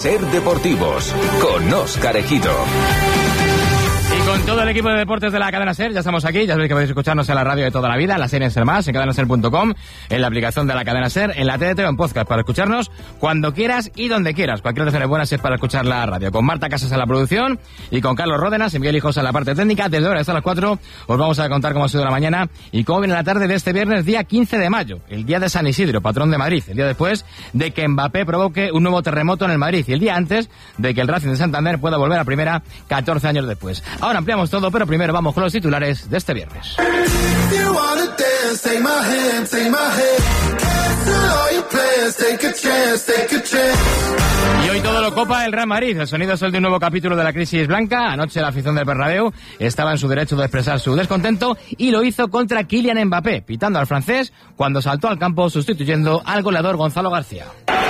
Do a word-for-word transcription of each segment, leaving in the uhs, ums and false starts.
Ser Deportivos, con Óscar Ejido. Y con todo el equipo de deportes de la cadena SER, ya estamos aquí, ya sabéis que podéis escucharnos en la radio de toda la vida, en la serie SER más, en cadena ser punto com, en la aplicación de la cadena SER, en la T D T o en podcast, para escucharnos cuando quieras y donde quieras. Cualquier ocasión es buena si es para escuchar la radio. Con Marta Casas en la producción y con Carlos Ródenas y Miguel Hijos en la parte técnica. Desde ahora hasta las cuatro os vamos a contar cómo ha sido la mañana y cómo viene la tarde de este viernes, día quince de mayo, el día de San Isidro, patrón de Madrid, el día después de que Mbappé provoque un nuevo terremoto en el Madrid y el día antes de que el Racing de Santander pueda volver a primera catorce años después. Ahora ampliamos todo, pero primero vamos con los titulares de este viernes. Y hoy todo lo copa el Real Madrid. El sonido es el de un nuevo capítulo de la crisis blanca. Anoche la afición del Bernabéu estaba en su derecho de expresar su descontento y lo hizo contra Kylian Mbappé, pitando al francés cuando saltó al campo sustituyendo al goleador Gonzalo García.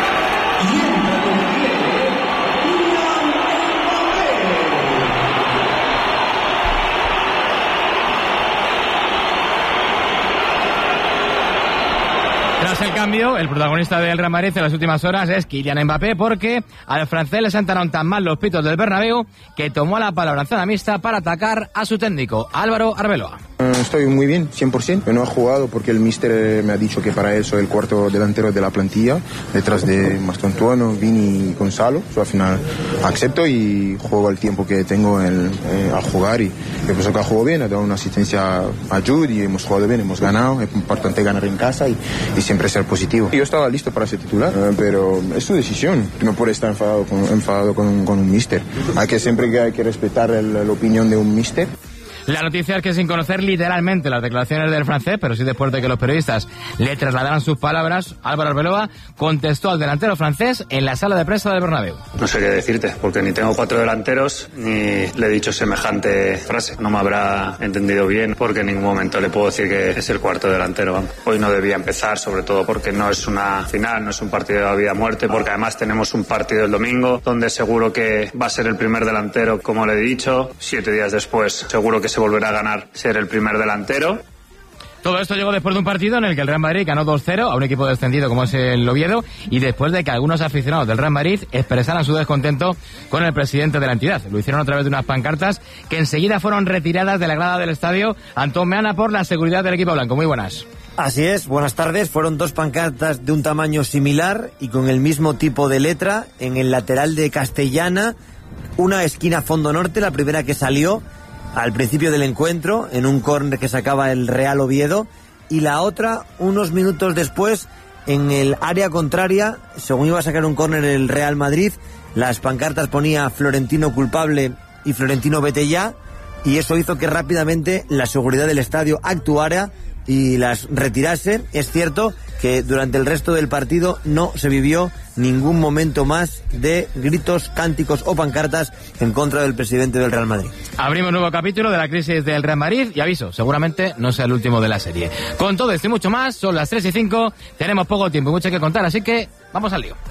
Tras el cambio, el protagonista del Real Madrid en las últimas horas es Kylian Mbappé, porque al francés le sentaron tan mal los pitos del Bernabéu que tomó la palabra en zona mixta para atacar a su técnico, Álvaro Arbeloa. Estoy muy bien, cien por ciento. No he jugado porque el míster me ha dicho que para él soy el cuarto delantero de la plantilla, detrás de Mastontuano, Vini y Gonzalo. Yo al final acepto y juego el tiempo que tengo en, eh, a jugar y he pensado que ha jugado bien, ha dado una asistencia a Jude y hemos jugado bien, hemos ganado. Es importante ganar en casa y, y siempre ser positivo. Yo estaba listo para ser titular, eh, pero es su decisión. No puede estar enfadado con, enfadado con, con un míster. Hay que siempre que hay que respetar el, la opinión de un míster. La noticia es que sin conocer literalmente las declaraciones del francés, pero sí después de que los periodistas le trasladaran sus palabras, Álvaro Arbeloa contestó al delantero francés en la sala de prensa del Bernabéu. No sé qué decirte, porque ni tengo cuatro delanteros ni le he dicho semejante frase. No me habrá entendido bien, porque en ningún momento le puedo decir que es el cuarto delantero. Vamos. Hoy no debía empezar, sobre todo porque no es una final, no es un partido de vida o muerte, porque además tenemos un partido el domingo donde seguro que va a ser el primer delantero, como le he dicho. Siete días después seguro que se volverá a ganar ser el primer delantero. Todo esto llegó después de un partido en el que el Real Madrid ganó dos cero a un equipo descendido como es el Oviedo y después de que algunos aficionados del Real Madrid expresaran su descontento con el presidente de la entidad. Lo hicieron a través de unas pancartas que enseguida fueron retiradas de la grada del estadio. Antón Meana por la seguridad del equipo blanco. Muy buenas. Así es, buenas tardes. Fueron dos pancartas de un tamaño similar y con el mismo tipo de letra en el lateral de Castellana, una esquina fondo norte, la primera que salió al principio del encuentro, en un córner que sacaba el Real Oviedo, y la otra, unos minutos después, en el área contraria, según iba a sacar un córner el Real Madrid, las pancartas ponía Florentino culpable y Florentino vete ya, y eso hizo que rápidamente la seguridad del estadio actuara y las retirase. Es cierto que durante el resto del partido no se vivió ningún momento más de gritos, cánticos o pancartas en contra del presidente del Real Madrid. Abrimos un nuevo capítulo de la crisis del Real Madrid y aviso, seguramente no sea el último de la serie. Con todo esto y mucho más, son las tres y cinco, tenemos poco tiempo y mucho que contar, así que vamos al lío.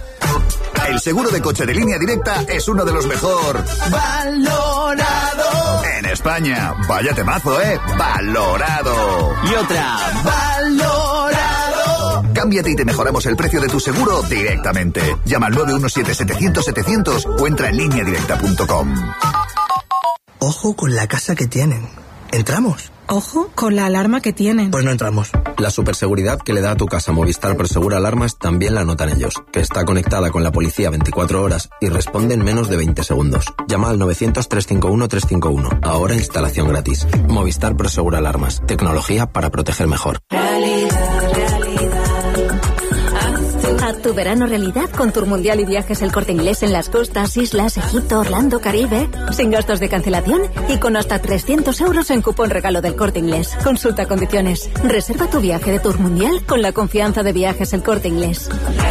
El seguro de coche de Línea Directa es uno de los mejor valorado en España. Vaya temazo, ¿eh? Valorado. Y otra, valorado. Cámbiate y te mejoramos el precio de tu seguro directamente. Llama al nueve uno siete setecientos setecientos o entra en línea directa punto com. Ojo con la casa que tienen. ¿Entramos? Ojo con la alarma que tienen. Pues no entramos. La superseguridad que le da a tu casa Movistar Prosegura Alarmas también la notan ellos, que está conectada con la policía veinticuatro horas y responde en menos de veinte segundos. Llama al novecientos, trescientos cincuenta y uno, trescientos cincuenta y uno. Ahora instalación gratis. Movistar Prosegura Alarmas. Tecnología para proteger mejor. Realidad, realidad. Haz tu verano realidad con Tour Mundial y Viajes El Corte Inglés en las costas, islas, Egipto, Orlando, Caribe, sin gastos de cancelación y con hasta trescientos euros en cupón regalo del Corte Inglés. Consulta condiciones. Reserva tu viaje de Tour Mundial con la confianza de Viajes El Corte Inglés.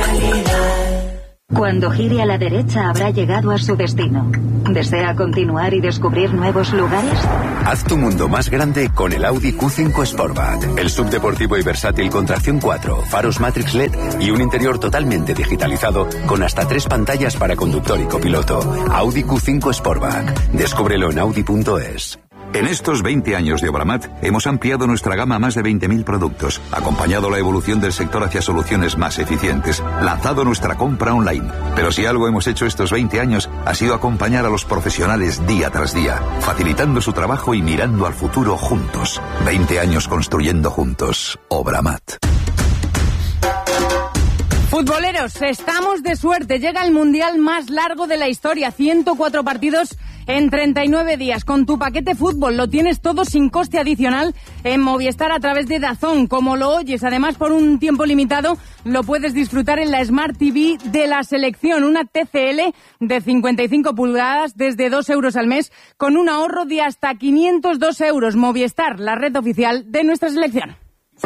Cuando gire a la derecha habrá llegado a su destino. ¿Desea continuar y descubrir nuevos lugares? Haz tu mundo más grande con el Audi Q cinco Sportback. El subdeportivo y versátil con tracción cuatro, faros Matrix L E D y un interior totalmente digitalizado con hasta tres pantallas para conductor y copiloto. Audi Q cinco Sportback. Descúbrelo en audi punto es. En estos veinte años de Obramat hemos ampliado nuestra gama a más de veinte mil productos, acompañado la evolución del sector hacia soluciones más eficientes, lanzado nuestra compra online. Pero si algo hemos hecho estos veinte años ha sido acompañar a los profesionales día tras día, facilitando su trabajo y mirando al futuro juntos. veinte años construyendo juntos. Obramat. Futboleros, estamos de suerte. Llega el mundial más largo de la historia. ciento cuatro partidos en treinta y nueve días. Con tu paquete fútbol lo tienes todo sin coste adicional en Movistar a través de DAZN. Como lo oyes, además por un tiempo limitado lo puedes disfrutar en la Smart T V de la selección. Una T C L de cincuenta y cinco pulgadas desde dos euros al mes con un ahorro de hasta quinientos dos euros. Movistar, la red oficial de nuestra selección.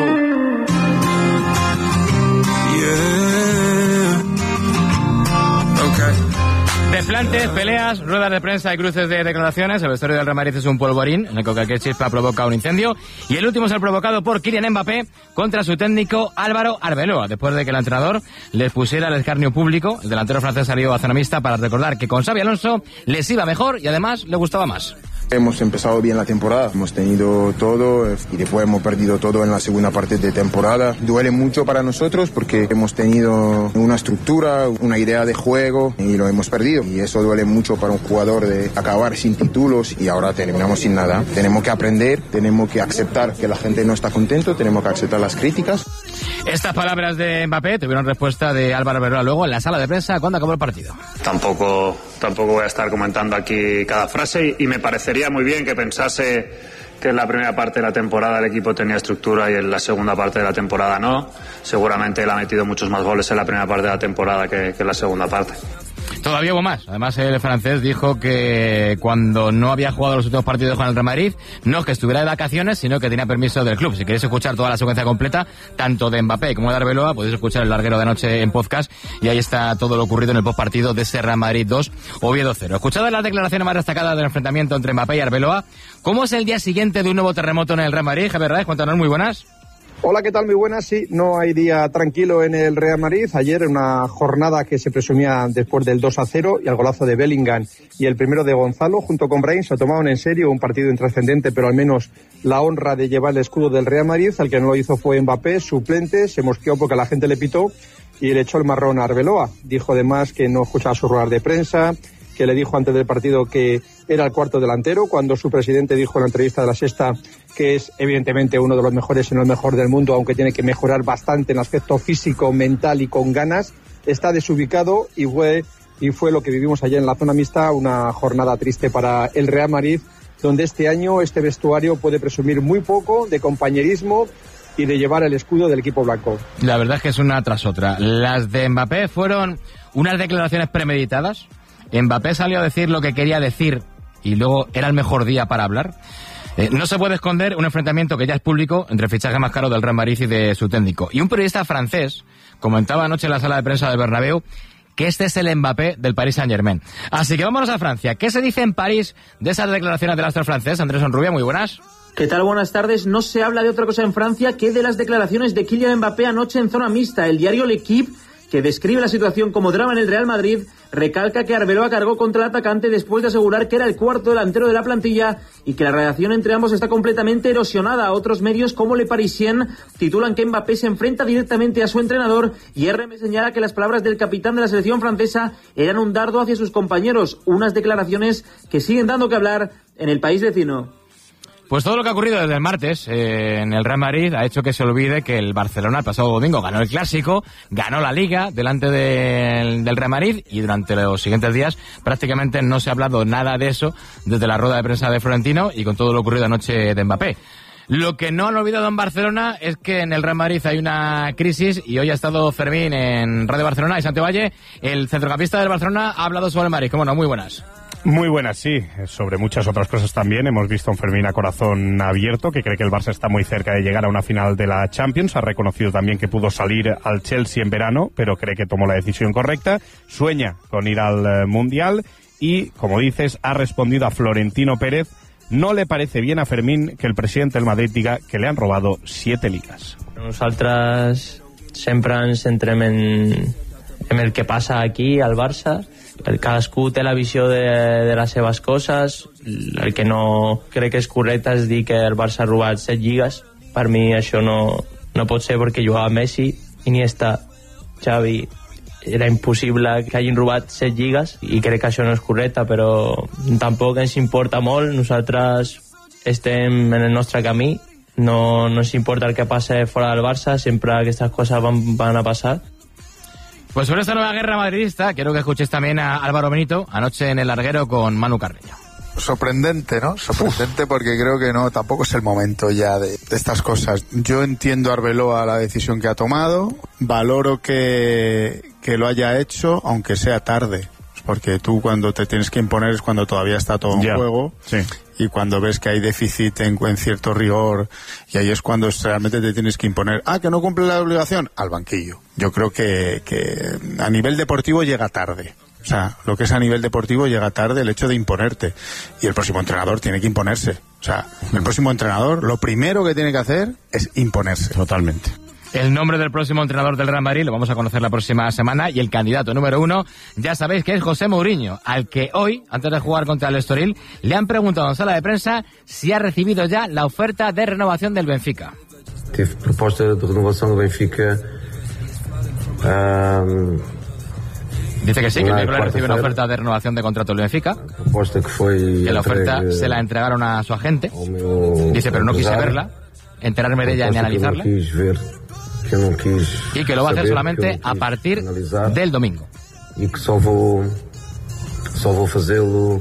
Desplantes, peleas, ruedas de prensa y cruces de declaraciones. El vestuario del Real Madrid es un polvorín en el que cualquier chispa provoca un incendio. Y el último es el provocado por Kylian Mbappé contra su técnico Álvaro Arbeloa, después de que el entrenador les pusiera el escarnio público. El delantero francés salió a zona mixta para recordar que con Xabi Alonso les iba mejor y además le gustaba más. Hemos empezado bien la temporada, hemos tenido todo y después hemos perdido todo en la segunda parte de temporada. Duele mucho para nosotros porque hemos tenido una estructura, una idea de juego y lo hemos perdido. Y eso duele mucho para un jugador de acabar sin títulos y ahora terminamos sin nada. Tenemos que aprender, tenemos que aceptar que la gente no está contento, tenemos que aceptar las críticas. Estas palabras de Mbappé tuvieron respuesta de Álvaro Arbeloa luego en la sala de prensa cuando acabó el partido. Tampoco, tampoco voy a estar comentando aquí cada frase y, y me parecería muy bien que pensase que en la primera parte de la temporada el equipo tenía estructura y en la segunda parte de la temporada no. Seguramente él ha metido muchos más goles en la primera parte de la temporada que, que en la segunda parte. Todavía hubo más. Además, el francés dijo que cuando no había jugado los últimos partidos con el Real Madrid, no es que estuviera de vacaciones, sino que tenía permiso del club. Si queréis escuchar toda la secuencia completa, tanto de Mbappé como de Arbeloa, podéis escuchar el larguero de anoche en podcast y ahí está todo lo ocurrido en el postpartido de ese Real Madrid dos, Oviedo cero. Escuchad las declaraciones más destacadas del enfrentamiento entre Mbappé y Arbeloa. ¿Cómo es el día siguiente de un nuevo terremoto en el Real Madrid? Javier Raez, cuéntanos, muy buenas. Hola, ¿qué tal? Muy buenas. Sí, no hay día tranquilo en el Real Madrid. Ayer, en una jornada que se presumía después del dos a cero y al golazo de Bellingham y el primero de Gonzalo, junto con Brahim, se tomaron en serio un partido intrascendente, pero al menos la honra de llevar el escudo del Real Madrid. El que no lo hizo fue Mbappé, suplente, se mosqueó porque la gente le pitó y le echó el marrón a Arbeloa. Dijo además que no escuchaba sus ruedas de prensa, que le dijo antes del partido que era el cuarto delantero, cuando su presidente dijo en la entrevista de La Sexta que es evidentemente uno de los mejores, si no el mejor del mundo, aunque tiene que mejorar bastante en el aspecto físico, mental y con ganas. Está desubicado y fue, y fue lo que vivimos ayer en la zona mixta, una jornada triste para el Real Madrid, donde este año este vestuario puede presumir muy poco de compañerismo y de llevar el escudo del equipo blanco. La verdad es que es una tras otra. Las de Mbappé fueron unas declaraciones premeditadas. Mbappé salió a decir lo que quería decir y luego era el mejor día para hablar. Eh, no se puede esconder un enfrentamiento que ya es público entre el fichaje más caro del Real Madrid y de su técnico. Y un periodista francés comentaba anoche en la sala de prensa del Bernabéu que este es el Mbappé del Paris Saint-Germain. Así que vámonos a Francia. ¿Qué se dice en París de esas declaraciones del astro francés? Andrés Onrubia, muy buenas. ¿Qué tal? Buenas tardes. No se habla de otra cosa en Francia que de las declaraciones de Kylian Mbappé anoche en zona mixta. El diario L'Equipe, que describe la situación como drama en el Real Madrid, recalca que Arbeloa cargó contra el atacante después de asegurar que era el cuarto delantero de la plantilla y que la relación entre ambos está completamente erosionada. Otros medios como Le Parisien titulan que Mbappé se enfrenta directamente a su entrenador y R M señala que las palabras del capitán de la selección francesa eran un dardo hacia sus compañeros, unas declaraciones que siguen dando que hablar en el país vecino. Pues todo lo que ha ocurrido desde el martes eh, en el Real Madrid ha hecho que se olvide que el Barcelona el pasado domingo ganó el Clásico, ganó la Liga delante de, del Real Madrid y durante los siguientes días prácticamente no se ha hablado nada de eso desde la rueda de prensa de Florentino y con todo lo ocurrido anoche de Mbappé. Lo que no han olvidado en Barcelona es que en el Real Madrid hay una crisis y hoy ha estado Fermín en Radio Barcelona y Santiago Valle, el centrocampista del Barcelona, ha hablado sobre el Madrid. ¿Cómo no? Muy buenas. Muy buenas, sí. Sobre muchas otras cosas también. Hemos visto a un Fermín a corazón abierto que cree que el Barça está muy cerca de llegar a una final de la Champions. Ha reconocido también que pudo salir al Chelsea en verano, pero cree que tomó la decisión correcta. Sueña con ir al eh, Mundial y, como dices, ha respondido a Florentino Pérez. No le parece bien a Fermín que el presidente del Madrid diga que le han robado siete ligas. Nosaltres sempre ens centrem en, amb el que passa aquí al Barça. El cadascú té la visió de, de les seves coses. El que no crec que és correcte és dir que el Barça ha robat set lligues. Per mi això no, no pot ser, perquè jugava Messi, Iniesta, Xavi. Era impossible que hagin robat set lligues i crec que això no és correcte, però tampoc ens importa molt. Nosaltres estem en el nostre camí, no, no ens importa el que passe fora del Barça, sempre aquestes coses van, van a pasar. Pues sobre esta nueva guerra madridista, quiero que escuches también a Álvaro Benito anoche en el Larguero con Manu Carreño. Sorprendente, ¿no? Sorprendente. Uf. Porque creo que no, tampoco es el momento ya de, de estas cosas. Yo entiendo a Arbeloa la decisión que ha tomado, valoro que, que lo haya hecho, aunque sea tarde, porque tú cuando te tienes que imponer es cuando todavía está todo en yeah. juego, sí. Y cuando ves que hay déficit en, en cierto rigor, y ahí es cuando realmente te tienes que imponer. Ah, que no cumple la obligación, al banquillo. Yo creo que, que a nivel deportivo llega tarde. O sea, lo que es a nivel deportivo llega tarde el hecho de imponerte. Y el próximo entrenador tiene que imponerse. O sea, el próximo entrenador lo primero que tiene que hacer es imponerse. Totalmente. El nombre del próximo entrenador del Real Madrid lo vamos a conocer la próxima semana, y el candidato número uno, ya sabéis que es José Mourinho, al que hoy, antes de jugar contra el Estoril, le han preguntado en sala de prensa si ha recibido ya la oferta de renovación del Benfica. Tive proposta de renovación del Benfica. Um... Dice que sí, que el miércoles recibe una oferta de renovación de contrato del Benfica. Que la oferta se la entregaron a su agente. Dice, pero no quise verla, enterarme de ella ni analizarla. Y que lo va a hacer solamente a partir del domingo. Y que solo voy a hacerlo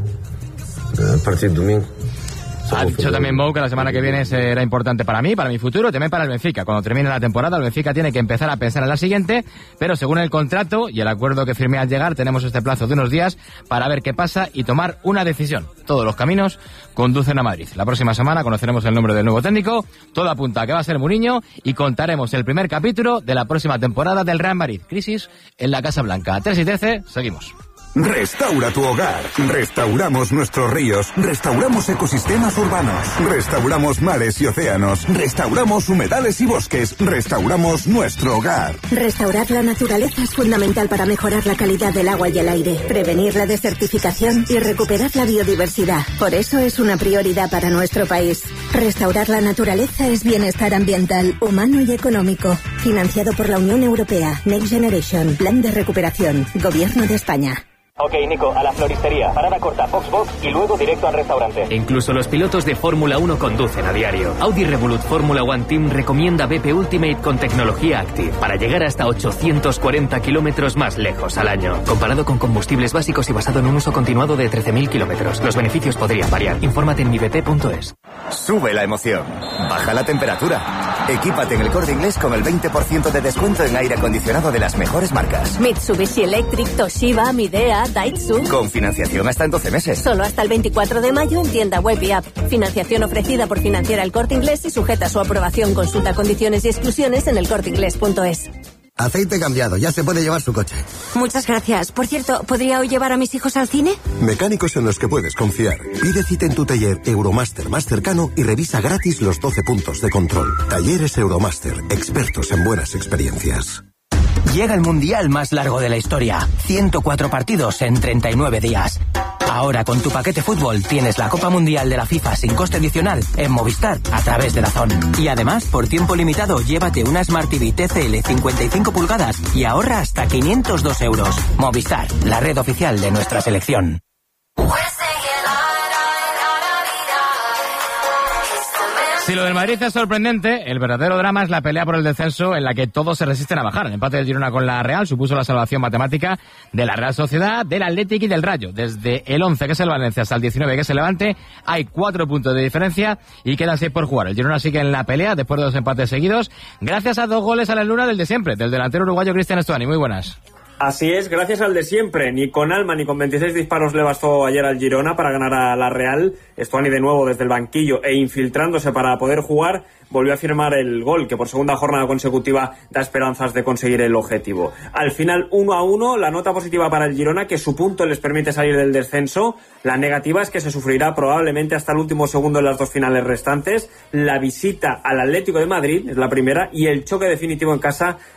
a partir del domingo. Ha dicho también Mou que la semana que viene será importante para mí, para mi futuro, también para el Benfica. Cuando termine la temporada, el Benfica tiene que empezar a pensar en la siguiente, pero según el contrato y el acuerdo que firmé al llegar, tenemos este plazo de unos días para ver qué pasa y tomar una decisión. Todos los caminos conducen a Madrid. La próxima semana conoceremos el nombre del nuevo técnico, todo apunta a que va a ser Mourinho, y contaremos el primer capítulo de la próxima temporada del Real Madrid. Crisis en la Casa Blanca. tres y trece, seguimos. Restaura tu hogar. Restauramos nuestros ríos. Restauramos ecosistemas urbanos. Restauramos mares y océanos. Restauramos humedales y bosques. Restauramos nuestro hogar. Restaurar la naturaleza es fundamental para mejorar la calidad del agua y el aire, prevenir la desertificación y recuperar la biodiversidad. Por eso es una prioridad para nuestro país. Restaurar la naturaleza es bienestar ambiental, humano y económico. Financiado por la Unión Europea. Next Generation. Plan de recuperación. Gobierno de España. Ok, Nico, a la floristería, parada corta, Foxbox y luego directo al restaurante. Incluso los pilotos de Fórmula uno conducen a diario. Audi Revolut Fórmula One Team recomienda B P Ultimate con tecnología Active para llegar hasta ochocientos cuarenta kilómetros más lejos al año. Comparado con combustibles básicos y basado en un uso continuado de trece mil kilómetros. Los beneficios podrían variar. Infórmate en mi b p punto es. Sube la emoción. Baja la temperatura. Equípate en El Corte Inglés con el veinte por ciento de descuento en aire acondicionado de las mejores marcas. Mitsubishi Electric, Toshiba, Midea, Daihatsu. Con financiación hasta en doce meses. Solo hasta el veinticuatro de mayo en tienda web y app. Financiación ofrecida por Financiera El Corte Inglés y sujeta a su aprobación. Consulta condiciones y exclusiones en el corte inglés punto es. Aceite cambiado, ya se puede llevar su coche. Muchas gracias. Por cierto, ¿podría hoy llevar a mis hijos al cine? Mecánicos en los que puedes confiar. Pide cita en tu taller Euromaster más cercano y revisa gratis los doce puntos de control. Talleres Euromaster, expertos en buenas experiencias. Llega el mundial más largo de la historia. ciento cuatro partidos en treinta y nueve días. Ahora con tu paquete fútbol tienes la Copa Mundial de la FIFA sin coste adicional en Movistar a través de DAZN. Y además, por tiempo limitado, llévate una Smart T V T C L cincuenta y cinco pulgadas y ahorra hasta quinientos dos euros. Movistar, la red oficial de nuestra selección. Si lo del Madrid es sorprendente, el verdadero drama es la pelea por el descenso en la que todos se resisten a bajar. El empate del Girona con la Real supuso la salvación matemática de la Real Sociedad, del Athletic y del Rayo. Desde el once, que es el Valencia, hasta el diecinueve, que es el Levante, hay cuatro puntos de diferencia y quedan seis por jugar. El Girona sigue en la pelea después de dos empates seguidos, gracias a dos goles a la luna del de siempre, del delantero uruguayo Cristian Stuani. Muy buenas. Así es, gracias al de siempre. Ni con alma ni con veintiséis disparos le bastó ayer al Girona para ganar a la Real. Stuani de nuevo desde el banquillo e infiltrándose para poder jugar, volvió a firmar el gol que por segunda jornada consecutiva da esperanzas de conseguir el objetivo. Al final, uno a uno, la nota positiva para el Girona, que su punto les permite salir del descenso. La negativa es que se sufrirá probablemente hasta el último segundo en las dos finales restantes. La visita al Atlético de Madrid es la primera y el choque definitivo en casa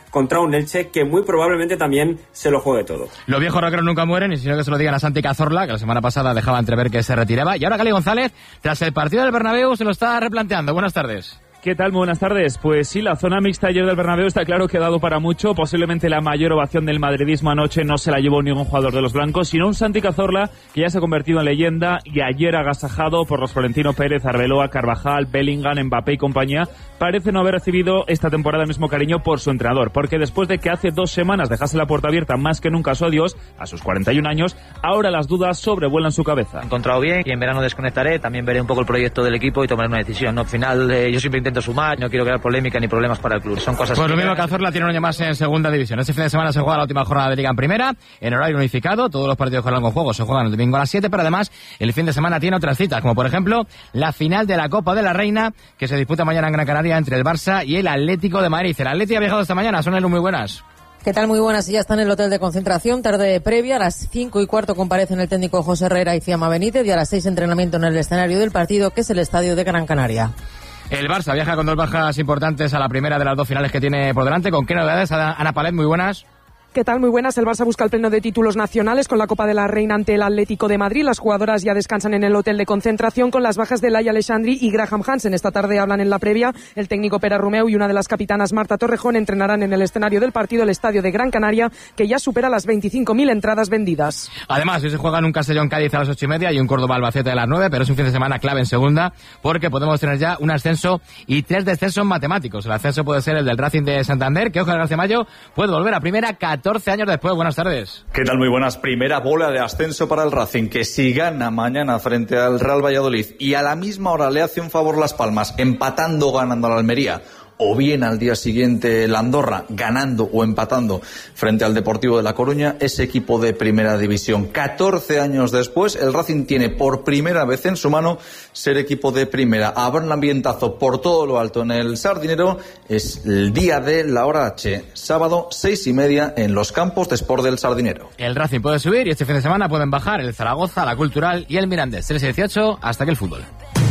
contra un Elche que muy probablemente también se lo juegue todo. Los viejos rockeros nunca mueren, y si no que se lo digan a Santi Cazorla, que la semana pasada dejaba entrever que se retiraba. Y ahora Gali González, tras el partido del Bernabéu, se lo está replanteando. Buenas tardes. ¿Qué tal? Muy buenas tardes. Pues sí, la zona mixta ayer del Bernabéu está claro que ha dado para mucho. Posiblemente la mayor ovación del madridismo anoche no se la llevó ningún jugador de los blancos, sino un Santi Cazorla que ya se ha convertido en leyenda y ayer agasajado por los Florentino Pérez, Arbeloa, Carvajal, Bellingham, Mbappé y compañía, parece no haber recibido esta temporada el mismo cariño por su entrenador, porque después de que hace dos semanas dejase la puerta abierta más que nunca a su adiós, a sus cuarenta y un años, ahora las dudas sobrevuelan su cabeza. He encontrado bien y en verano desconectaré, también veré un poco el proyecto del equipo y tomaré una decisión. ¿No? Al final eh, yo siempre intento sumar, no quiero crear polémica ni problemas para el club. Son cosas Pues que... lo mismo que Cazorla tiene un año más en segunda división. Este fin de semana se juega la última jornada de Liga en primera, en horario unificado. Todos los partidos con largo juego se juegan el domingo a las siete, pero además el fin de semana tiene otras citas, como por ejemplo la final de la Copa de la Reina, que se disputa mañana en Gran Canaria entre el Barça y el Atlético de Madrid. El Atlético ha viajado esta mañana, son muy buenas. ¿Qué tal? Muy buenas. Ya está en el hotel de concentración, tarde previa. A las cinco y cuarto comparecen el técnico José Herrera y Fiamma Benítez, y a las seis entrenamiento en el escenario del partido, que es el estadio de Gran Canaria. El Barça viaja con dos bajas importantes a la primera de las dos finales que tiene por delante. ¿Con qué novedades? Ana Palet, muy buenas. ¿Qué tal? Muy buenas. El Barça busca el pleno de títulos nacionales con la Copa de la Reina ante el Atlético de Madrid. Las jugadoras ya descansan en el hotel de concentración con las bajas de Laia Alexandri y Graham Hansen. Esta tarde hablan en la previa. El técnico Pere Romeu y una de las capitanas, Marta Torrejón, entrenarán en el escenario del partido, el estadio de Gran Canaria, que ya supera las veinticinco mil entradas vendidas. Además, hoy se juegan un Castellón-Cádiz a las ocho y media y un Córdoba-Albacete a las nueve, pero es un fin de semana clave en segunda porque podemos tener ya un ascenso y tres descensos matemáticos. El ascenso puede ser el del Racing de Santander, que Óscar García Mayo puede volver a primera catorce años después. Buenas tardes. ¿Qué tal? Muy buenas. Primera bola de ascenso para el Racing, que si gana mañana frente al Real Valladolid y a la misma hora le hace un favor Las Palmas, empatando ganando a la Almería, o bien al día siguiente la Andorra, ganando o empatando frente al Deportivo de La Coruña, ese equipo de primera división. catorce años después, el Racing tiene por primera vez en su mano ser equipo de primera. Habrá un ambientazo por todo lo alto en el Sardinero. Es el día de la hora H, sábado seis y media en los campos de Sport del Sardinero. El Racing puede subir y este fin de semana pueden bajar el Zaragoza, la Cultural y el Mirandés. tres y dieciocho, hasta que el fútbol.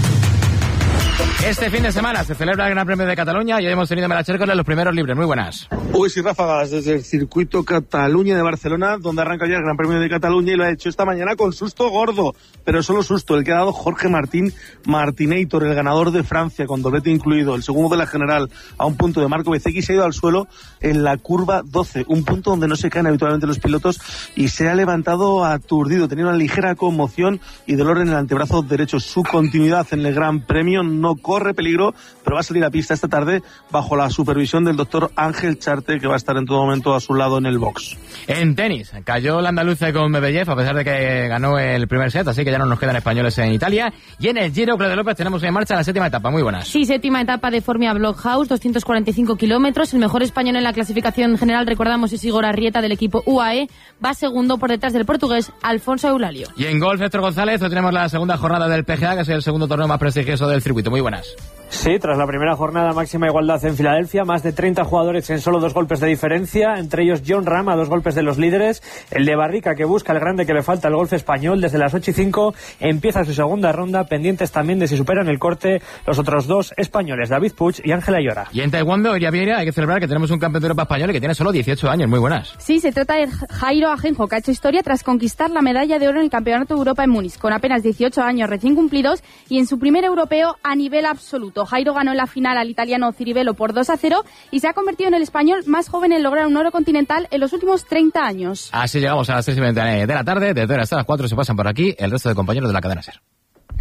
Este fin de semana se celebra el Gran Premio de Cataluña y hoy hemos tenido en Melachércoles los primeros libres. Muy buenas. Hoy sí, ráfagas desde el circuito Cataluña de Barcelona, donde arranca ya el Gran Premio de Cataluña, y lo ha hecho esta mañana con susto gordo, pero solo susto el que ha dado Jorge Martín Martinator, el ganador de Francia, con doblete incluido, el segundo de la general, a un punto de Marco Bezzecchi. Se ha ido al suelo en la curva doce, un punto donde no se caen habitualmente los pilotos, y se ha levantado aturdido, tenía una ligera conmoción y dolor en el antebrazo derecho. Su continuidad en el Gran Premio no corre peligro, pero va a salir a pista esta tarde bajo la supervisión del doctor Ángel Charte, que va a estar en todo momento a su lado en el box. En tenis, cayó el andaluce con Medvedev, a pesar de que ganó el primer set, así que ya no nos quedan españoles en Italia. Y en el Giro, Claudia López, tenemos en marcha la séptima etapa. Muy buenas. Sí, séptima etapa de Formia Blockhouse, doscientos cuarenta y cinco kilómetros. El mejor español en la clasificación general, recordamos, es Igor Arrieta, del equipo U A E. Va segundo por detrás del portugués Alfonso Eulalio. Y en golf, Héctor González, hoy tenemos la segunda jornada del P G A, que es el segundo torneo más prestigioso del circuito. Muy buenas. Sí, tras la primera jornada, máxima igualdad en Filadelfia, más de treinta jugadores en solo dos golpes de diferencia, entre ellos John Ram a dos golpes de los líderes, el de Barrica, que busca el grande que le falta al golf español. Desde las ocho y cinco empieza su segunda ronda, pendientes también de si superan el corte los otros dos españoles, David Puig y Ángela Llora. Y en Taekwondo, Iria Vieira, hay que celebrar que tenemos un campeón de Europa español y que tiene solo dieciocho años. Muy buenas. Sí, se trata de Jairo Ajenjo, que ha hecho historia tras conquistar la medalla de oro en el Campeonato de Europa en Múnich, con apenas dieciocho años recién cumplidos y en su primer europeo a nivel absoluto. Jairo ganó en la final al italiano Ciribello por dos a cero y se ha convertido en el español más joven en lograr un oro continental en los últimos treinta años. Así llegamos a las tres y veinte de la tarde, desde hasta las cuatro se pasan por aquí el resto de compañeros de la cadena SER.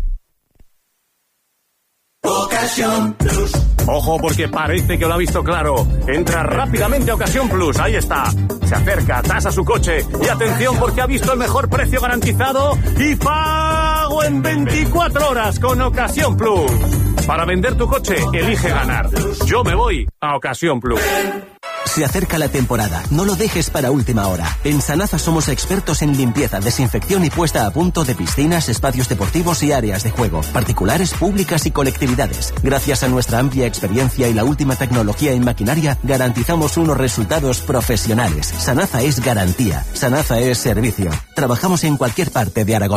Ocasión Plus. Ojo, porque parece que lo ha visto claro. Entra rápidamente a Ocasión Plus, ahí está. Se acerca, tasa su coche y atención porque ha visto el mejor precio garantizado y pago en veinticuatro horas con Ocasión Plus. Para vender tu coche, elige ganar. Yo me voy a Ocasión Plus. Se acerca la temporada, no lo dejes para última hora. En Sanasa somos expertos en limpieza, desinfección y puesta a punto de piscinas, espacios deportivos y áreas de juego, particulares, públicas y colectividades. Gracias a nuestra amplia experiencia y la última tecnología en maquinaria, garantizamos unos resultados profesionales. Sanasa es garantía, Sanasa es servicio. Trabajamos en cualquier parte de Aragón.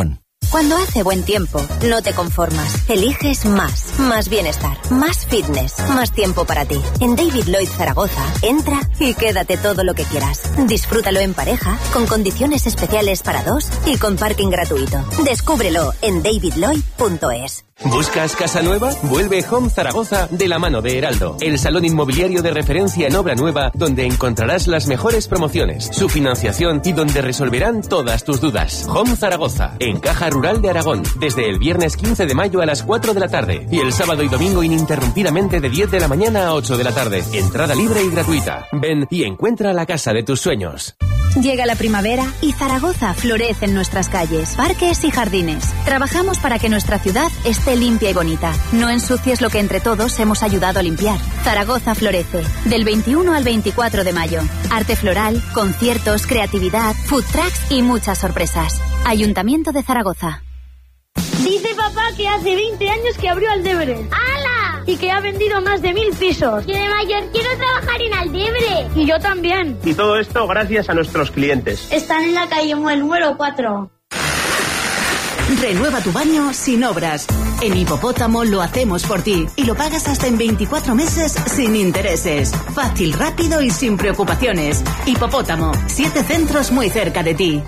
Cuando hace buen tiempo, no te conformas. Eliges más. Más bienestar. Más fitness. Más tiempo para ti. En David Lloyd Zaragoza, entra y quédate todo lo que quieras. Disfrútalo en pareja, con condiciones especiales para dos y con parking gratuito. Descúbrelo en david lloyd punto es. ¿Buscas casa nueva? Vuelve Home Zaragoza de la mano de Heraldo, el salón inmobiliario de referencia en obra nueva donde encontrarás las mejores promociones, su financiación y donde resolverán todas tus dudas. Home Zaragoza, en Caja Rural de Aragón, desde el viernes quince de mayo a las cuatro de la tarde y el sábado y domingo ininterrumpidamente de diez de la mañana a ocho de la tarde. Entrada libre y gratuita. Ven y encuentra la casa de tus sueños. Llega la primavera y Zaragoza florece en nuestras calles, parques y jardines. Trabajamos para que nuestra ciudad esté limpia y bonita. No ensucies lo que entre todos hemos ayudado a limpiar. Zaragoza florece, del veintiuno al veinticuatro de mayo. Arte floral, conciertos, creatividad, food trucks y muchas sorpresas. Ayuntamiento de Zaragoza. Dice papá que hace veinte años que abrió Aldebre. ¡Hala! Y que ha vendido más de mil pisos. Yo de mayor quiero trabajar en Aldebre. Y yo también. Y todo esto gracias a nuestros clientes. Están en la calle Muel número cuatro. Renueva tu baño sin obras. En Hipopótamo lo hacemos por ti y lo pagas hasta en veinticuatro meses sin intereses. Fácil, rápido y sin preocupaciones. Hipopótamo, siete centros muy cerca de ti.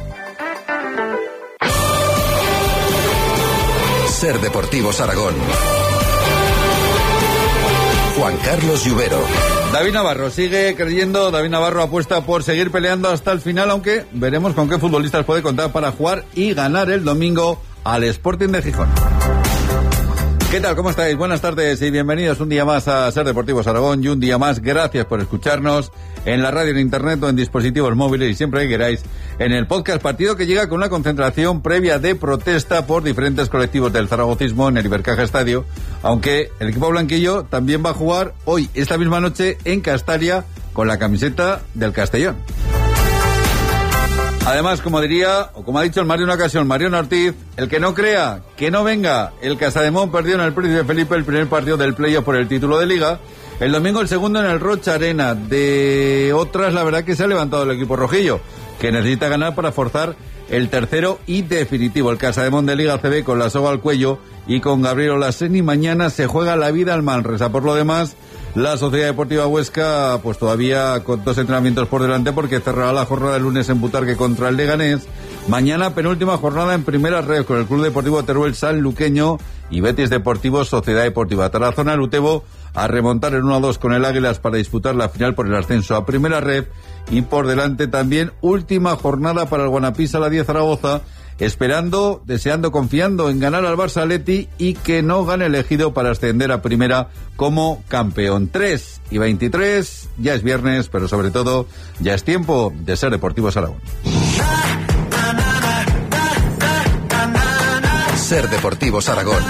Ser Deportivos Aragón. Juan Carlos Lluvero. David Navarro sigue creyendo, David Navarro apuesta por seguir peleando hasta el final, aunque veremos con qué futbolistas puede contar para jugar y ganar el domingo al Sporting de Gijón. ¿Qué tal? ¿Cómo estáis? Buenas tardes y bienvenidos un día más a Ser Deportivos Aragón y un día más gracias por escucharnos en la radio, en internet o en dispositivos móviles y siempre que queráis en el podcast. Partido que llega con una concentración previa de protesta por diferentes colectivos del zaragocismo en el Ibercaja Estadio, aunque el equipo blanquillo también va a jugar hoy, esta misma noche, en Castalia con la camiseta del Castellón. Además, como diría, o como ha dicho el Mario en una ocasión, Mariano Ortiz, el que no crea, que no venga. El Casademón perdió en el Príncipe Felipe el primer partido del playoff por el título de Liga. El domingo el segundo en el Rocha Arena. De otras, la verdad que se ha levantado el equipo rojillo, que necesita ganar para forzar el tercero y definitivo. El Casademón de Liga C B con la soga al cuello y con Gabriel Olaseni mañana se juega la vida al Manresa. Por lo demás, la Sociedad Deportiva Huesca, pues todavía con dos entrenamientos por delante porque cerrará la jornada el lunes en Butarque contra el Leganés. Mañana penúltima jornada en primera red con el Club Deportivo Teruel Sanluqueño y Betis Deportivo Sociedad Deportiva Tarazona. Lutebo a remontar el uno a dos con el Águilas para disputar la final por el ascenso a primera red. Y por delante también última jornada para el Guanapisa la diez Zaragoza, esperando, deseando, confiando en ganar al Barça Atleti y que no gane el Ejido para ascender a primera como campeón. tres y veintitrés, ya es viernes, pero sobre todo ya es tiempo de Ser Deportivos Aragón. Ser Deportivos Aragón.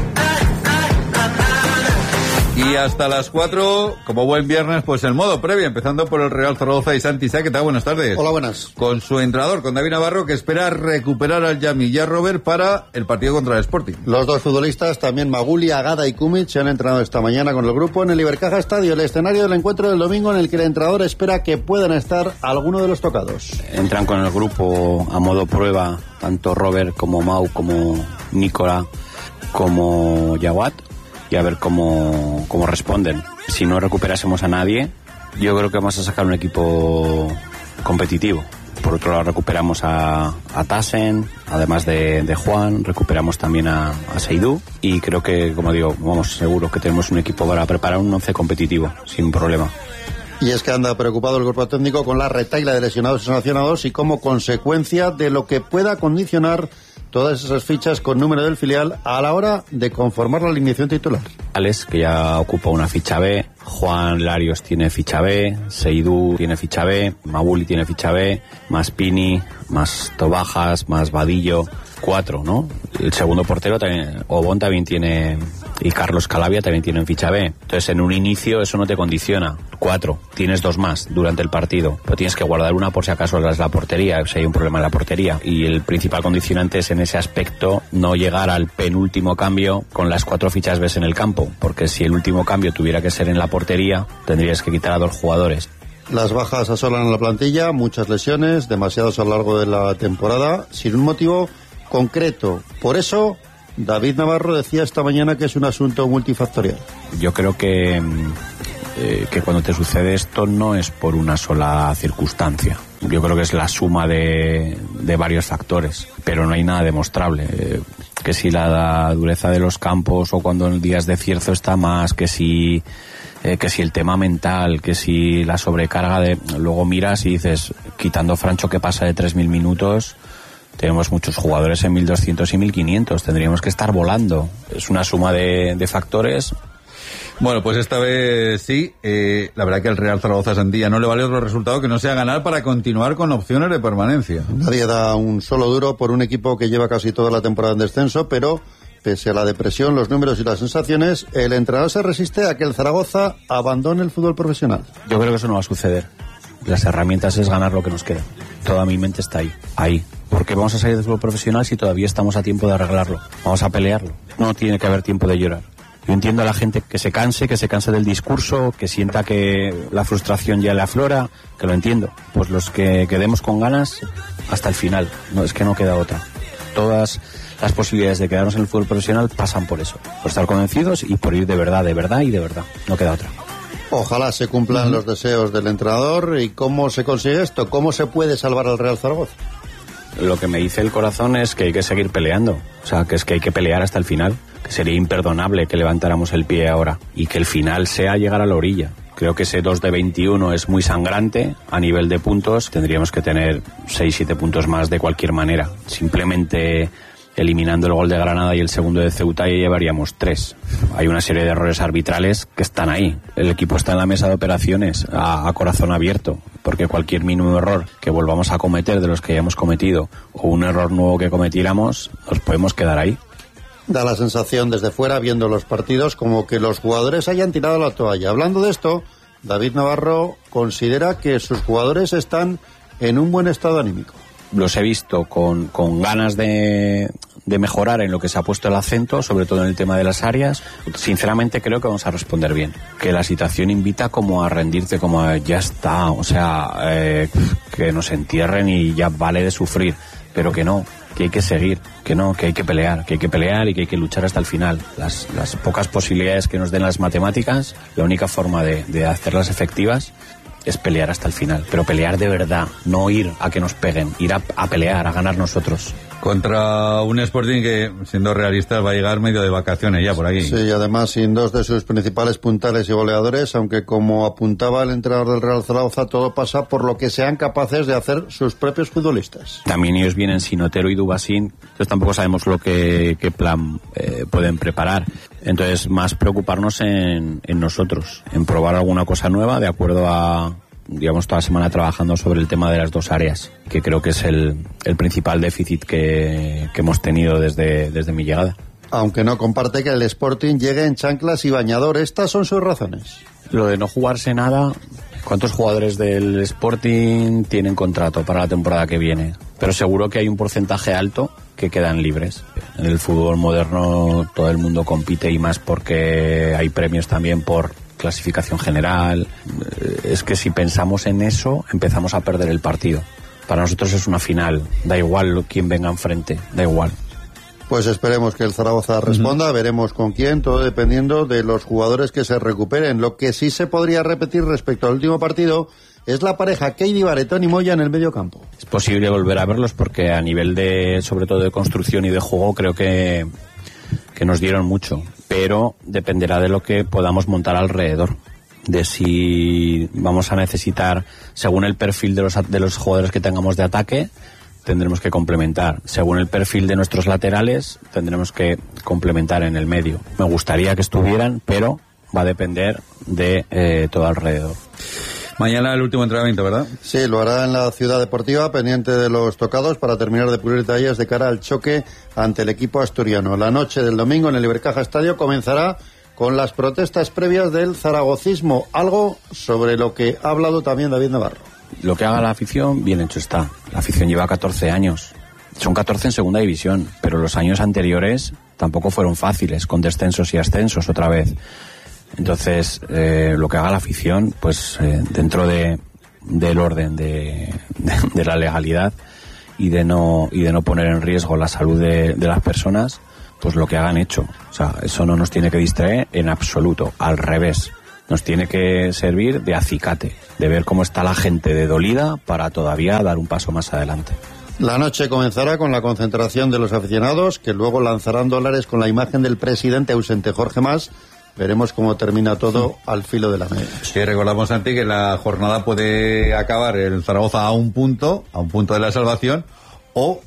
Y hasta las cuatro, como buen viernes, pues el modo previo, empezando por el Real Zaragoza y Santi Sá. ¿Qué tal? Buenas tardes. Hola, buenas. Con su entrenador, con David Navarro, que espera recuperar al Yami y a Robert para el partido contra el Sporting. Los dos futbolistas, también Maguli, Agada y Kumic, se han entrenado esta mañana con el grupo en el Ibercaja Estadio, el escenario del encuentro del domingo en el que el entrenador espera que puedan estar algunos de los tocados. Entran con el grupo a modo prueba, tanto Robert como Mau, como Nicola, como Jawad, y a ver cómo, cómo responden. Si no recuperásemos a nadie, yo creo que vamos a sacar un equipo competitivo. Por otro lado, recuperamos a, a Tassen, además de, de Juan, recuperamos también a, a Seydou, y creo que, como digo, vamos, seguro que tenemos un equipo para preparar un once competitivo, sin problema. Y es que anda preocupado el cuerpo técnico con la retahíla de lesionados y sancionados y como consecuencia de lo que pueda condicionar todas esas fichas con número del filial a la hora de conformar la alineación titular. Alex, que ya ocupa una ficha B, Juan Larios tiene ficha B, Seydou tiene ficha B, Mabuli tiene ficha B, más Pini, más Tobajas, más Vadillo, cuatro, ¿no? El segundo portero también, Obón también tiene, y Carlos Calabia también tienen ficha B. Entonces, en un inicio eso no te condiciona. Cuatro, tienes dos más durante el partido, pero tienes que guardar una por si acaso es la portería, si hay un problema en la portería. Y el principal condicionante es en ese aspecto no llegar al penúltimo cambio con las cuatro fichas B en el campo, porque si el último cambio tuviera que ser en la portería, tendrías que quitar a dos jugadores. Las bajas asolan a la plantilla, muchas lesiones, demasiados a lo largo de la temporada, sin un motivo concreto. Por eso, David Navarro decía esta mañana que es un asunto multifactorial. Yo creo que, eh, que cuando te sucede esto no es por una sola circunstancia. Yo creo que es la suma de, de varios factores, pero no hay nada demostrable. Eh, que si la dureza de los campos o cuando en días de cierzo está más, que si... Eh, que si el tema mental, que si la sobrecarga de... Luego miras y dices, quitando Francho que pasa de tres mil minutos, tenemos muchos jugadores en mil doscientos y mil quinientos, tendríamos que estar volando. Es una suma de, de factores. Bueno, pues esta vez sí, eh, la verdad que al Real Zaragoza Santilla no le vale otro resultado que no sea ganar para continuar con opciones de permanencia. Nadie da un solo duro por un equipo que lleva casi toda la temporada en descenso, pero... Pese a la depresión, los números y las sensaciones, el entrenador se resiste a que el Zaragoza abandone el fútbol profesional. Yo creo que eso no va a suceder. Las herramientas es ganar lo que nos queda. Toda mi mente está ahí, ahí. ¿Por qué vamos a salir del fútbol profesional si todavía estamos a tiempo de arreglarlo? Vamos a pelearlo. No tiene que haber tiempo de llorar. Yo entiendo a la gente que se canse, que se canse del discurso, que sienta que la frustración ya le aflora, que lo entiendo. Pues los que quedemos con ganas hasta el final. No, es que no queda otra. Todas... Las posibilidades de quedarnos en el fútbol profesional pasan por eso, por estar convencidos y por ir de verdad, de verdad y de verdad. No queda otra. Ojalá se cumplan uh-huh. los deseos del entrenador. ¿Y cómo se consigue esto? ¿Cómo se puede salvar al Real Zaragoza? Lo que me dice el corazón es que hay que seguir peleando. O sea, que es que hay que pelear hasta el final. Que sería imperdonable que levantáramos el pie ahora y que el final sea llegar a la orilla. Creo que ese dos de veintiuno es muy sangrante a nivel de puntos. Tendríamos que tener seis siete puntos más de cualquier manera. Simplemente... eliminando el gol de Granada y el segundo de Ceuta, ya llevaríamos tres. Hay una serie de errores arbitrales que están ahí. El equipo está en la mesa de operaciones a, a corazón abierto, porque cualquier mínimo error que volvamos a cometer de los que ya hemos cometido o un error nuevo que cometiéramos, nos podemos quedar ahí. Da la sensación desde fuera, viendo los partidos, como que los jugadores hayan tirado la toalla. Hablando de esto, David Navarro considera que sus jugadores están en un buen estado anímico. Los he visto con, con ganas de, de mejorar en lo que se ha puesto el acento, sobre todo en el tema de las áreas. Sinceramente creo que vamos a responder bien. Que la situación invita como a rendirte, como a ya está, o sea, eh, que nos entierren y ya vale de sufrir, pero que no, que hay que seguir, que no, que hay que pelear, que hay que pelear y que hay que luchar hasta el final. Las, las pocas posibilidades que nos den las matemáticas, la única forma de, de hacerlas efectivas es pelear hasta el final, pero pelear de verdad, no ir a que nos peguen, ir a, a pelear, a ganar nosotros. Contra un Sporting que, siendo realistas, va a llegar medio de vacaciones ya por aquí. Sí, y además sin dos de sus principales puntales y goleadores, aunque como apuntaba el entrenador del Real Zaragoza, todo pasa por lo que sean capaces de hacer sus propios futbolistas. También ellos vienen sin Otero y Dubasín, entonces tampoco sabemos lo que qué plan eh, pueden preparar. Entonces, más preocuparnos en, en nosotros, en probar alguna cosa nueva, de acuerdo a... digamos, toda la semana trabajando sobre el tema de las dos áreas, que creo que es el, el principal déficit que, que hemos tenido desde, desde mi llegada. Aunque no comparte que el Sporting llegue en chanclas y bañador, estas son sus razones. Lo de no jugarse nada, ¿cuántos jugadores del Sporting tienen contrato para la temporada que viene? Pero seguro que hay un porcentaje alto que quedan libres. En el fútbol moderno todo el mundo compite y más porque hay premios también por clasificación general. Es que si pensamos en eso, empezamos a perder el partido. Para nosotros es una final, da igual quién venga enfrente, da igual. Pues esperemos que el Zaragoza responda, uh-huh. veremos con quién, todo dependiendo de los jugadores que se recuperen. Lo que sí se podría repetir respecto al último partido es la pareja Keidi Barretón y Moya en el medio campo. Es posible volver a verlos porque a nivel de, sobre todo de construcción y de juego, creo que, que nos dieron mucho. Pero dependerá de lo que podamos montar alrededor, de si vamos a necesitar, según el perfil de los, de los jugadores que tengamos de ataque, tendremos que complementar. Según el perfil de nuestros laterales, tendremos que complementar en el medio. Me gustaría que estuvieran, pero va a depender de eh, todo alrededor. Mañana el último entrenamiento, ¿verdad? Sí, lo hará en la Ciudad Deportiva, pendiente de los tocados, para terminar de pulir detalles de cara al choque ante el equipo asturiano. La noche del domingo en el Ibercaja Estadio comenzará con las protestas previas del zaragocismo, algo sobre lo que ha hablado también David Navarro. Lo que haga la afición, bien hecho está. La afición lleva catorce años. Son catorce en segunda división, pero los años anteriores tampoco fueron fáciles, con descensos y ascensos otra vez. Entonces, eh, lo que haga la afición, pues eh, dentro de del orden de, de, de la legalidad y de no y de no poner en riesgo la salud de, de las personas, pues lo que hagan hecho. O sea, eso no nos tiene que distraer en absoluto, al revés. Nos tiene que servir de acicate, de ver cómo está la gente de dolida para todavía dar un paso más adelante. La noche comenzará con la concentración de los aficionados, que luego lanzarán dólares con la imagen del presidente ausente Jorge Mas. Veremos cómo termina todo al filo de la media. Sí, recordamos, Santi, que la jornada puede acabar el Zaragoza a un punto, a un punto de la salvación, o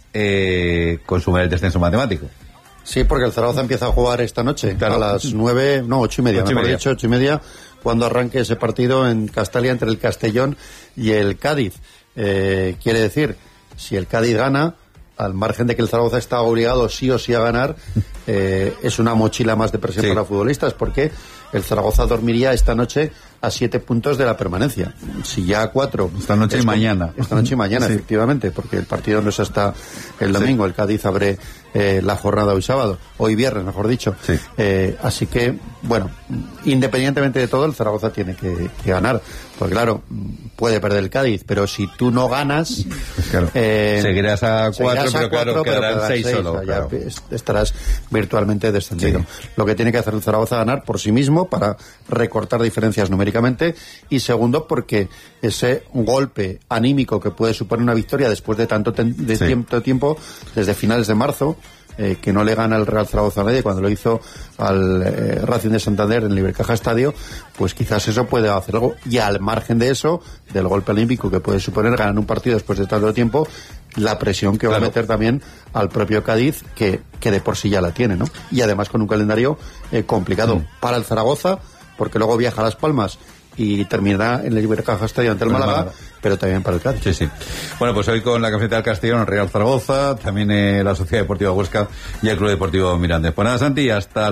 eh, consumir el descenso matemático. Sí, porque el Zaragoza empieza a jugar esta noche, claro, a las nueve, no, ocho y media, ocho y mejor media. dicho, ocho y media, cuando arranque ese partido en Castalia entre el Castellón y el Cádiz. Eh, quiere decir, si el Cádiz gana, al margen de que el Zaragoza está obligado sí o sí a ganar, eh, es una mochila más de presión sí. para futbolistas, porque el Zaragoza dormiría esta noche a siete puntos de la permanencia. Si ya a cuatro... Esta noche y mañana. Esta noche y mañana, sí. efectivamente, porque el partido no es hasta el domingo. Sí. El Cádiz abre eh, la jornada hoy sábado, hoy viernes, mejor dicho. Sí. Eh, así que, bueno, independientemente de todo, el Zaragoza tiene que, que ganar. Porque claro, puede perder el Cádiz, pero si tú no ganas... Pues claro, eh, seguirás a cuatro, seguirás a pero cuatro, claro, pero quedarán seis, seis solo. Ya claro. estarás virtualmente descendido. Sí. Lo que tiene que hacer el Zaragoza es ganar por sí mismo para recortar diferencias numéricamente, y segundo porque ese golpe anímico que puede suponer una victoria después de tanto ten- de sí. tiempo, tiempo, desde finales de marzo, eh, que no le gana el Real Zaragoza a nadie, cuando lo hizo al eh, Racing de Santander en el Ibercaja Estadio, pues quizás eso puede hacer algo, y al margen de eso, del golpe olímpico que puede suponer ganar un partido después de tanto tiempo, la presión que claro. va a meter también al propio Cádiz, que, que de por sí ya la tiene, ¿no? Y además con un calendario eh, complicado mm. para el Zaragoza, porque luego viaja a Las Palmas y terminará en el Ibercaja Estadio ante el Málaga, Málaga, pero también para el Cádiz. Sí, sí. Bueno, pues hoy con la camiseta del Castellón, el Real Zaragoza, también eh, la Sociedad Deportiva Huesca y el Club Deportivo Mirandés. Pues nada, Santi, hasta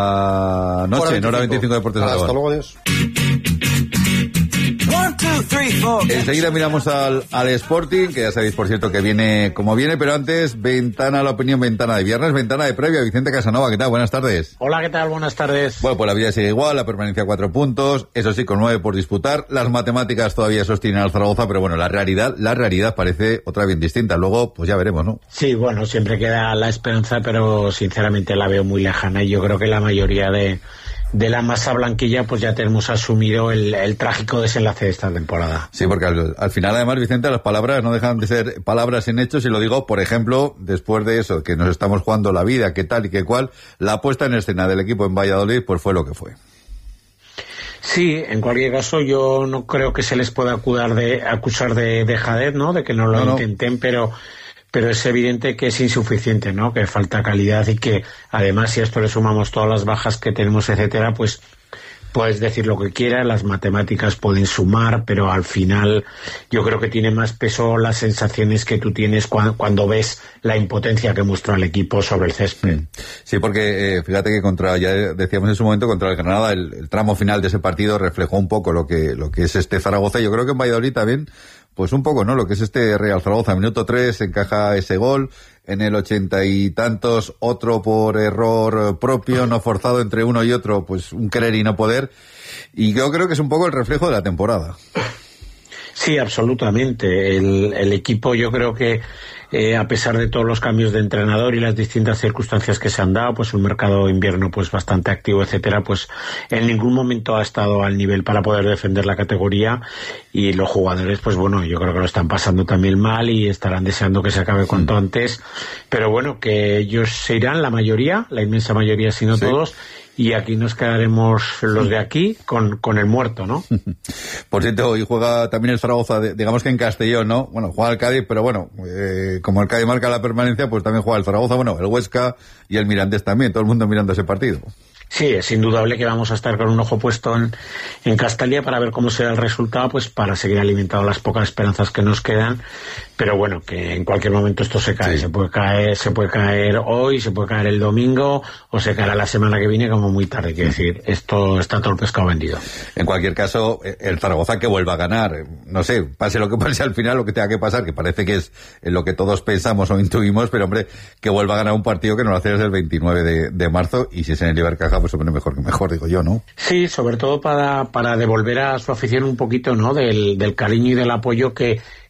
la noche, en hora veinticinco de Deportes Aragón. Hasta luego, adiós. Enseguida miramos al, al Sporting, que ya sabéis, por cierto, que viene como viene, pero antes, ventana a la opinión, ventana de viernes, ventana de previa. Vicente Casanova, ¿qué tal? Buenas tardes. Hola, ¿qué tal? Buenas tardes. Bueno, pues la vida sigue igual, la permanencia a cuatro puntos, eso sí, con nueve por disputar. Las matemáticas todavía sostienen al Zaragoza, pero bueno, la realidad, la realidad parece otra bien distinta. Luego, pues ya veremos, ¿no? Sí, bueno, siempre queda la esperanza, pero sinceramente la veo muy lejana, y yo creo que la mayoría de... de la masa blanquilla, pues ya tenemos asumido el, el trágico desenlace de esta temporada. Sí, porque al, al final, además, Vicente, las palabras no dejan de ser palabras en hechos, y lo digo, por ejemplo, después de eso, que nos estamos jugando la vida, qué tal y qué cual, la puesta en escena del equipo en Valladolid, pues fue lo que fue. Sí, en cualquier caso, yo no creo que se les pueda acusar de, acusar de dejadez, ¿no?, de que no lo no, intenten, no. pero... pero es evidente que es insuficiente, ¿no?, que falta calidad, y que además, si a esto le sumamos todas las bajas que tenemos, etcétera, pues puedes decir lo que quieras, las matemáticas pueden sumar, pero al final yo creo que tiene más peso las sensaciones que tú tienes cuando, cuando ves la impotencia que muestra el equipo sobre el césped. Sí, porque eh, fíjate que contra, ya decíamos en su momento, contra el Granada, el, el tramo final de ese partido reflejó un poco lo que, lo que es este Zaragoza. Yo creo que en Valladolid también, pues un poco, ¿no?, lo que es este Real Zaragoza. Minuto tres encaja ese gol, en el ochenta y tantos otro por error propio, no forzado, entre uno y otro, pues un querer y no poder, y yo creo que es un poco el reflejo de la temporada. Sí, absolutamente. El, el equipo, yo creo que eh, a pesar de todos los cambios de entrenador y las distintas circunstancias que se han dado, pues un mercado de invierno pues bastante activo, etcétera, pues en ningún momento ha estado al nivel para poder defender la categoría, y los jugadores, pues bueno, yo creo que lo están pasando también mal y estarán deseando que se acabe cuanto sí. antes, pero bueno, que ellos se irán, la mayoría, la inmensa mayoría, si no sí. todos, y aquí nos quedaremos los de aquí con, con el muerto, ¿no? Por cierto, hoy juega también el Zaragoza, digamos que en Castellón, ¿no? Bueno, juega el Cádiz, pero bueno, eh, como el Cádiz marca la permanencia, pues también juega el Zaragoza, bueno, el Huesca y el Mirandés también, todo el mundo mirando ese partido. Sí, es indudable que vamos a estar con un ojo puesto en, en Castalia para ver cómo será el resultado, pues para seguir alimentando las pocas esperanzas que nos quedan, pero bueno, que en cualquier momento esto se cae, sí. se puede caer, se puede caer hoy, se puede caer el domingo, o se caerá la semana que viene como muy tarde, quiero decir, esto está todo el pescado vendido. En cualquier caso, el Zaragoza que vuelva a ganar, no sé, pase lo que pase al final, lo que tenga que pasar, que parece que es lo que todos pensamos o intuimos, pero hombre, que vuelva a ganar un partido que no lo hace desde el veintinueve de, de marzo, y si es en el Ibercaja, pues hombre, mejor que mejor, digo yo, ¿no? Sí, sobre todo para, para devolver a su afición un poquito, ¿no?, del, del cariño y del apoyo que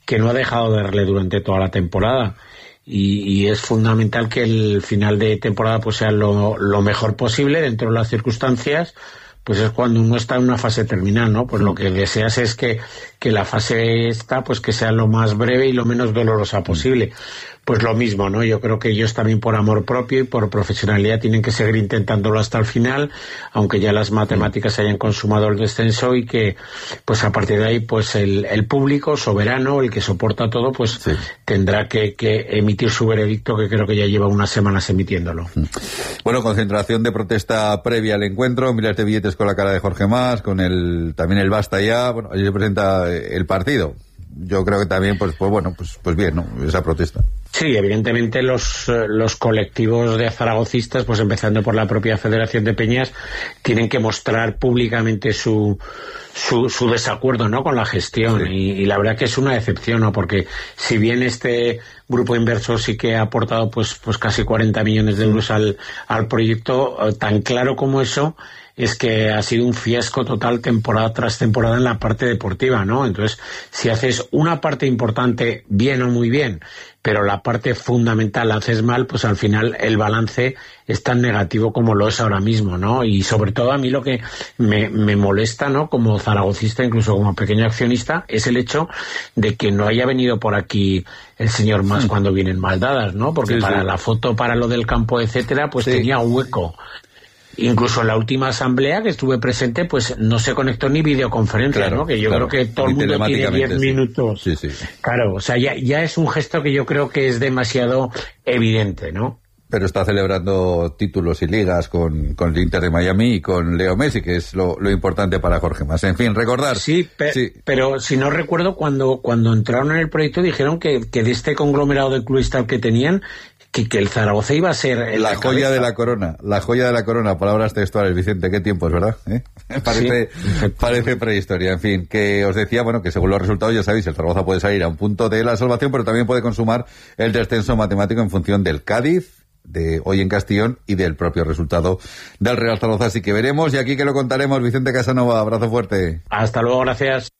que no ha dejado de darle durante toda la temporada. Y, y es fundamental que el final de temporada pues sea lo, lo mejor posible dentro de las circunstancias. Pues es cuando uno está en una fase terminal, ¿no? Pues lo que deseas es que, que la fase esta, pues que sea lo más breve y lo menos dolorosa posible. Pues lo mismo, ¿no? Yo creo que ellos también por amor propio y por profesionalidad tienen que seguir intentándolo hasta el final, aunque ya las matemáticas hayan consumado el descenso y que, pues a partir de ahí, pues el, el público soberano, el que soporta todo, pues sí. tendrá que, que emitir su veredicto, que creo que ya lleva unas semanas emitiéndolo. Bueno, concentración de protesta previa al encuentro, miles de billetes con la cara de Jorge Mas, con el también el basta ya, bueno, allí se presenta el partido. Yo creo que también, pues, pues bueno, pues, pues bien, ¿no? Esa protesta. Sí, evidentemente los, los colectivos de zaragocistas, pues empezando por la propia Federación de Peñas, tienen que mostrar públicamente su, su, su desacuerdo, ¿no?, con la gestión. Sí. Y, y la verdad que es una decepción, ¿no? Porque si bien este grupo inversor sí que ha aportado pues, pues casi cuarenta millones de euros al, al proyecto, tan claro como eso, es que ha sido un fiasco total temporada tras temporada en la parte deportiva, ¿no? Entonces, si haces una parte importante bien o muy bien, pero la parte fundamental la haces mal, pues al final el balance es tan negativo como lo es ahora mismo, ¿no? Y sobre todo a mí lo que me, me molesta, ¿no?, como zaragocista, incluso como pequeño accionista, es el hecho de que no haya venido por aquí el señor Mas sí. cuando vienen mal dadas, ¿no? Porque sí, para sí. la foto, para lo del campo, etcétera, pues sí. tenía un hueco. Incluso en la última asamblea que estuve presente, pues no se conectó ni videoconferencia, claro, ¿no? Que yo claro. creo que todo el mundo tiene diez sí. minutos. Sí, sí. Claro, o sea, ya, ya es un gesto que yo creo que es demasiado evidente, ¿no? Pero está celebrando títulos y ligas con, con el Inter de Miami y con Leo Messi, que es lo, lo importante para Jorge Mas. En fin, recordar. Sí, pe sí, pero si no recuerdo, cuando, cuando entraron en el proyecto dijeron que, que de este conglomerado de clubistas que tenían, Que, que el Zaragoza iba a ser la, la joya cabeza. de la corona, la joya de la corona, palabras textuales, Vicente, qué tiempos, ¿verdad? ¿Eh? Parece, sí. parece prehistoria. En fin, que os decía, bueno, que según los resultados, ya sabéis, el Zaragoza puede salir a un punto de la salvación, pero también puede consumar el descenso matemático en función del Cádiz, de hoy en Castellón, y del propio resultado del Real Zaragoza. Así que veremos, y aquí que lo contaremos. Vicente Casanova, abrazo fuerte. Hasta luego, gracias.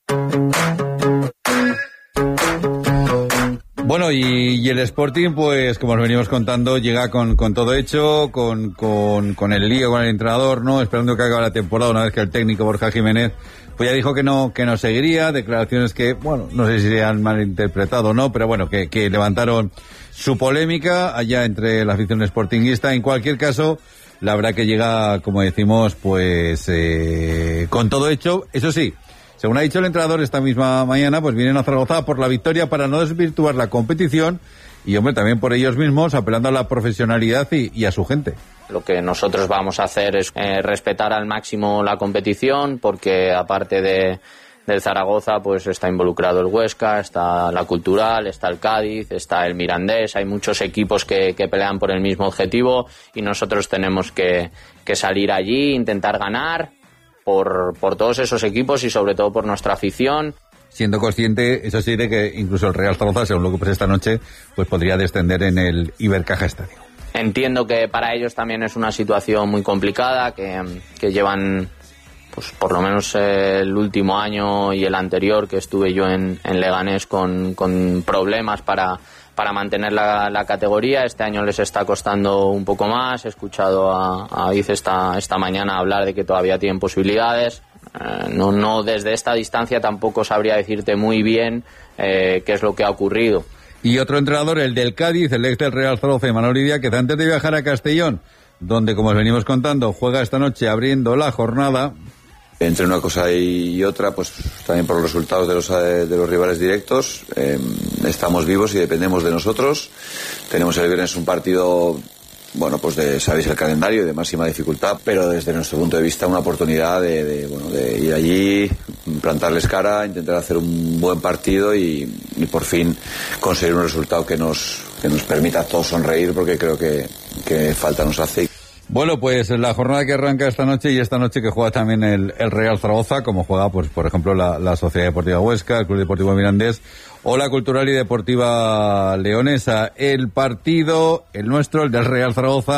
Bueno, y, y el Sporting, pues como os venimos contando, llega con, con todo hecho, con, con, con el lío con el entrenador, ¿no? Esperando que acabe la temporada, una vez que el técnico Borja Jiménez pues ya dijo que no, que no seguiría, declaraciones que, bueno, no sé si se han malinterpretado o no, pero bueno, que, que levantaron su polémica allá entre la afición sportinguista. En cualquier caso, la verdad que llega, como decimos, pues eh, con todo hecho, eso sí. Según ha dicho el entrenador esta misma mañana, pues vienen a Zaragoza por la victoria para no desvirtuar la competición y, hombre, también por ellos mismos, apelando a la profesionalidad y, y a su gente. Lo que nosotros vamos a hacer es eh, respetar al máximo la competición, porque aparte de del Zaragoza, pues está involucrado el Huesca, está la Cultural, está el Cádiz, está el Mirandés, hay muchos equipos que, que pelean por el mismo objetivo y nosotros tenemos que, que salir allí, intentar ganar, Por, por todos esos equipos y sobre todo por nuestra afición. Siendo consciente, eso sí, de que incluso el Real Zaragoza, según lo que pasa esta noche, pues podría descender en el Ibercaja Estadio. Entiendo que para ellos también es una situación muy complicada, que, que llevan, pues por lo menos el último año y el anterior que estuve yo en, en Leganés con, con problemas para... para mantener la, la categoría. Este año les está costando un poco más. He escuchado a, a Vice esta, esta mañana hablar de que todavía tienen posibilidades. Eh, no, no desde esta distancia tampoco sabría decirte muy bien eh, qué es lo que ha ocurrido. Y otro entrenador, el del Cádiz, el ex del Real Zaragoza, Manuel Idia, que antes de viajar a Castellón, donde, como os venimos contando, juega esta noche abriendo la jornada. Entre una cosa y otra, pues también por los resultados de los, de los rivales directos, eh, estamos vivos y dependemos de nosotros. Tenemos el viernes un partido, bueno, pues de, sabéis, el calendario de máxima dificultad, pero desde nuestro punto de vista una oportunidad de, de, bueno, de ir allí, plantarles cara, intentar hacer un buen partido y, y por fin conseguir un resultado que nos, que nos permita a todos sonreír, porque creo que, que falta nos hace. Bueno, pues la jornada que arranca esta noche y esta noche que juega también el, el Real Zaragoza, como juega, pues por ejemplo, la, la Sociedad Deportiva Huesca, el Club Deportivo Mirandés o la Cultural y Deportiva Leonesa. El partido, el nuestro, el del Real Zaragoza,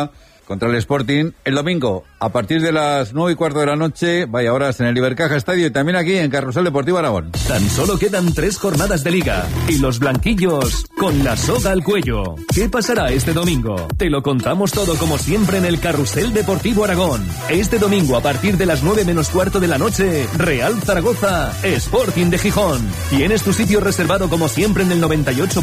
contra el Sporting. El domingo, a partir de las nueve y cuarto de la noche, vaya horas en el Ibercaja Estadio y también aquí en Carrusel Deportivo Aragón. Tan solo quedan tres jornadas de liga y los blanquillos con la soga al cuello. ¿Qué pasará este domingo? Te lo contamos todo como siempre en el Carrusel Deportivo Aragón. Este domingo a partir de las nueve menos cuarto de la noche, Real Zaragoza, Sporting de Gijón. Tienes tu sitio reservado como siempre en el noventa y ocho